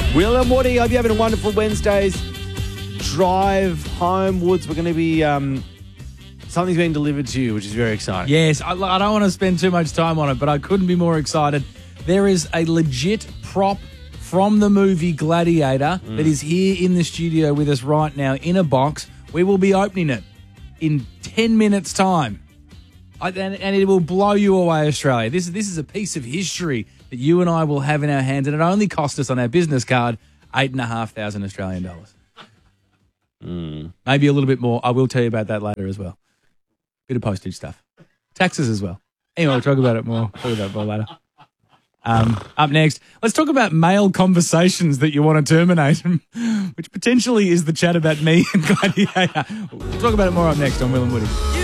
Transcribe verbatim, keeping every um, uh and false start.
Will and Woody, hope you're having a wonderful Wednesday's drive home. Woods, we're going to be, um, something's been delivered to you, which is very exciting. Yes, I, I don't want to spend too much time on it, but I couldn't be more excited. There is a legit prop from the movie Gladiator mm. that is here in the studio with us right now in a box. We will be opening it in ten minutes' time. I, and, and it will blow you away, Australia. This, this is a piece of history that you and I will have in our hands, and it only cost us on our business card eight and a half thousand Australian dollars. Mm. Maybe a little bit more. I will tell you about that later as well. Bit of postage stuff. Taxes as well. Anyway, we'll talk about it more. Talk about it more later. Um, up next, let's talk about male conversations that you want to terminate, which potentially is the chat about me and Gladiator. We'll talk about it more up next on Will and Woody.